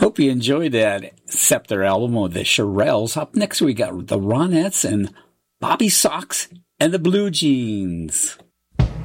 Hope you enjoyed that Scepter album of the Shirelles. Up next, we got the Ronettes and Bobby Sox and the Blue Jeans.